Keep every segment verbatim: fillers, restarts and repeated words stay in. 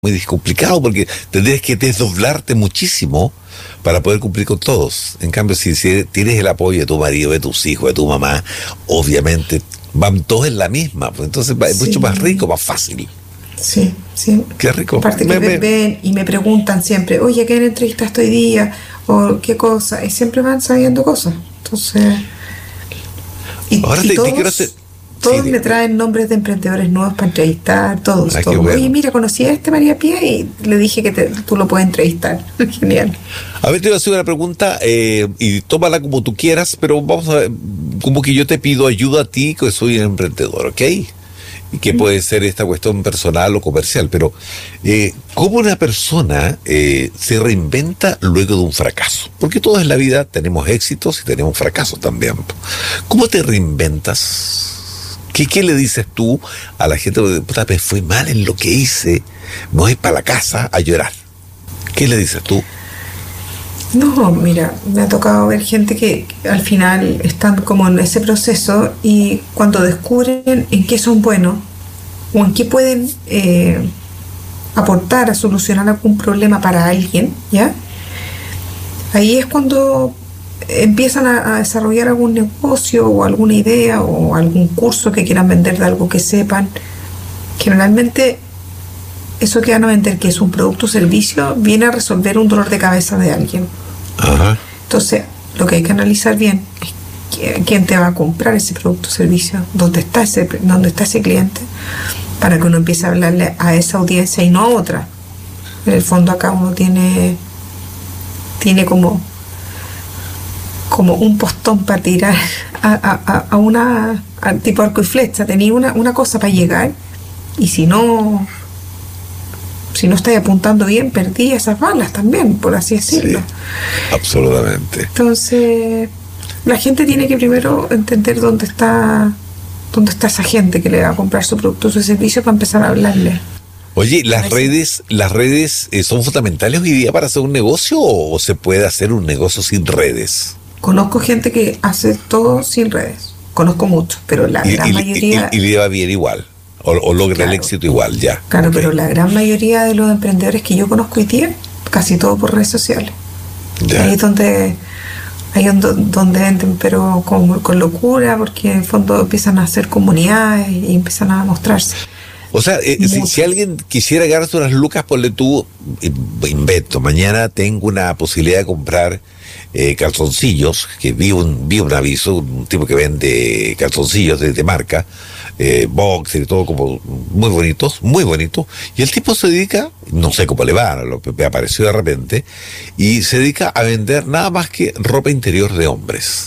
muy complicado porque tendrías que desdoblarte muchísimo para poder cumplir con todos. En cambio, si, si tienes el apoyo de tu marido, de tus hijos, de tu mamá, obviamente van todos en la misma, pues entonces es sí. mucho más rico, más fácil. Sí, sí. Qué rico. Aparte que me, me ven y me preguntan siempre, oye, ¿qué entrevistaste hoy día? O qué cosa, y siempre van sabiendo cosas. Entonces, y, ahora y te, todos, te quiero hacer... todos sí, me de... traen nombres de emprendedores nuevos para entrevistar, todos, ah, todos. Bueno. Oye, mira, conocí a este María Pía y le dije que te, tú lo puedes entrevistar. Genial. A ver, te voy a hacer una pregunta eh, y tómala como tú quieras, pero vamos a ver, como que yo te pido ayuda a ti, que soy un emprendedor, ¿ok? Y que puede ser esta cuestión personal o comercial, pero eh, ¿cómo una persona eh, se reinventa luego de un fracaso? Porque todos en la vida tenemos éxitos y tenemos fracasos también. ¿Cómo te reinventas? ¿Qué, qué le dices tú a la gente? Puta, me fue mal en lo que hice, me voy para la casa a llorar. ¿Qué le dices tú? No, mira, me ha tocado ver gente que al final están como en ese proceso y cuando descubren en qué son buenos o en qué pueden eh, aportar a solucionar algún problema para alguien, ¿ya? Ahí es cuando empiezan a, a desarrollar algún negocio o alguna idea o algún curso que quieran vender de algo que sepan. Generalmente eso que van a vender, que es un producto o servicio, viene a resolver un dolor de cabeza de alguien. Ajá. Entonces, lo que hay que analizar bien es quién te va a comprar ese producto o servicio, dónde está ese, dónde está ese cliente, para que uno empiece a hablarle a esa audiencia y no a otra. En el fondo acá uno tiene tiene como como un postón para tirar a, a, a una a tipo arco y flecha. Tenía una, una cosa para llegar y si no si no estáis apuntando bien, perdí esas balas también, por así decirlo. Sí, absolutamente. Entonces, la gente tiene que primero entender dónde está dónde está esa gente que le va a comprar su producto o su servicio para empezar a hablarle. Oye, ¿las redes, las redes eh, son fundamentales hoy día para hacer un negocio o se puede hacer un negocio sin redes? Conozco gente que hace todo sin redes. Conozco mucho, pero la y, gran y, mayoría... Y, y le va bien igual. O, o logra claro, el éxito igual, ya. Claro, okay. Pero la gran mayoría de los emprendedores que yo conozco hoy día, casi todo por redes sociales. Ya. Ahí es donde, ahí es donde venden, pero con, con locura, porque en el fondo empiezan a hacer comunidades y empiezan a mostrarse. O sea, eh, si, si alguien quisiera ganarse unas lucas, ponle tú, invento, mañana tengo una posibilidad de comprar eh, calzoncillos, que vi un, vi un aviso, un tipo que vende calzoncillos de, de marca, eh, boxer y todo como muy bonitos, muy bonitos, y el tipo se dedica, no sé cómo le va, lo, me apareció de repente, y se dedica a vender nada más que ropa interior de hombres.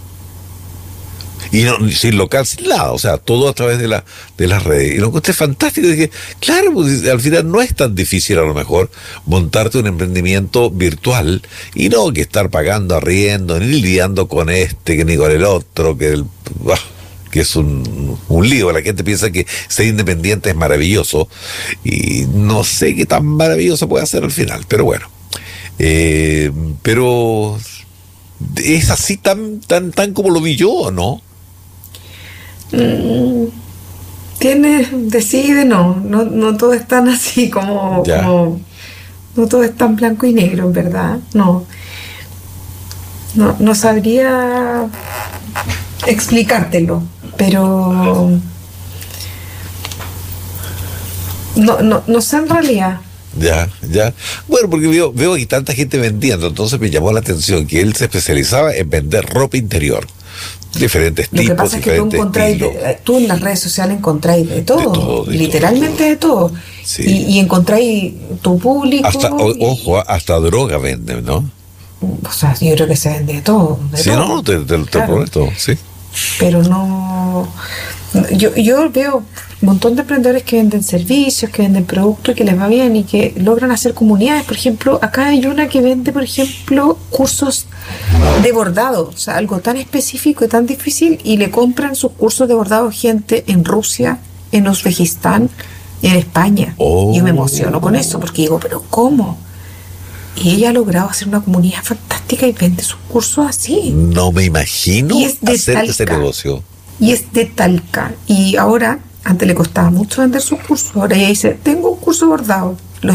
Y no, sin local, sin nada, o sea, todo a través de la de las redes. Y lo encontré fantástico. Y dije, claro, pues al final no es tan difícil a lo mejor montarte un emprendimiento virtual y no que estar pagando arriendo, ni lidiando con este, ni con el otro, que, el, que es un, un lío. La gente piensa que ser independiente es maravilloso y no sé qué tan maravilloso puede ser al final, pero bueno. Eh, pero es así tan, tan, tan como lo vi yo, ¿no? Tiene, decide, no, no, no todo es tan así como, como, no todo es tan blanco y negro, en verdad, no, no, no sabría explicártelo, pero no, no, no sé en realidad. Ya, ya. Bueno, porque veo, veo que tanta gente vendiendo, entonces me llamó la atención que él se especializaba en vender ropa interior. Diferentes tipos, lo que pasa es que tú, encontráis de, tú en las redes sociales encontráis de todo, de todo de literalmente todo. de todo. Sí. Y, y encontráis tu público. Hasta, y, ojo, hasta droga venden, ¿no? O sea, yo creo que se vende de todo. De sí, todo. no, te, te, te claro. prometo, sí. Pero no. Yo, yo veo un montón de emprendedores que venden servicios, que venden productos y que les va bien y que logran hacer comunidades. Por ejemplo, acá hay una que vende, por ejemplo, cursos de bordado, o sea, algo tan específico y tan difícil, y le compran sus cursos de bordado gente en Rusia, en Uzbekistán, en España. Oh. Yo me emociono con eso porque digo, ¿pero cómo? Y ella ha logrado hacer una comunidad fantástica y vende sus cursos así. No me imagino hacer Talca, ese negocio. Y es de Talca. Y ahora, antes le costaba mucho vender sus cursos, ahora ella dice, tengo un curso bordado.